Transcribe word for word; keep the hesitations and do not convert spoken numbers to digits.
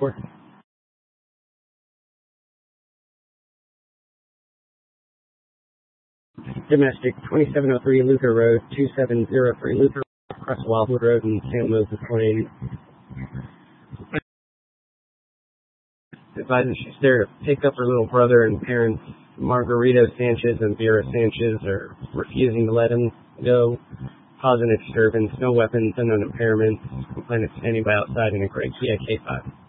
Domestic, twenty-seven oh three Luther Road, two seven zero three Luther, across Wildwood Road in Saint Moses, one eighty. Advises she's there to pick up her little brother, and parents Margarito Sanchez and Vera Sanchez are refusing to let him go, causing a disturbance. No weapons, unknown impairments. Complainant standing by outside in a gray Kia K five.